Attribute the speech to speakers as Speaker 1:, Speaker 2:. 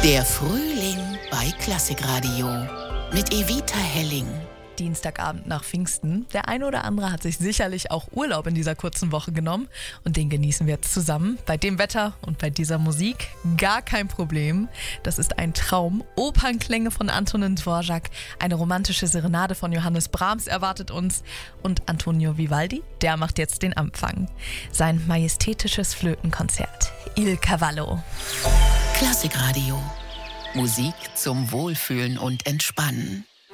Speaker 1: Der Frühling bei Klassikradio mit Evita Helling.
Speaker 2: Dienstagabend nach Pfingsten. Der eine oder andere hat sich sicherlich auch Urlaub in dieser kurzen Woche genommen und den genießen wir jetzt zusammen. Bei dem Wetter und bei dieser Musik gar kein Problem. Das ist ein Traum. Opernklänge von Antonin Dvorak, eine romantische Serenade von Johannes Brahms erwartet uns und Antonio Vivaldi, der macht jetzt den Anfang. Sein majestätisches Flötenkonzert Il Cavallo.
Speaker 1: Klassikradio. Musik zum Wohlfühlen und Entspannen.